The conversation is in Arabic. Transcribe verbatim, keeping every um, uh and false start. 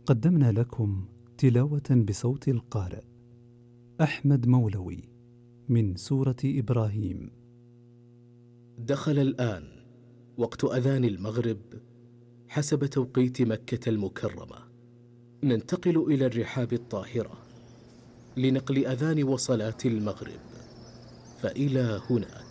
قدمنا لكم تلاوة بصوت القارئ أحمد مولوي من سورة إبراهيم. دخل الآن وقت أذان المغرب حسب توقيت مكة المكرمة. ننتقل إلى الرحاب الطاهرة لنقل أذان وصلاة المغرب، فإلى هناك.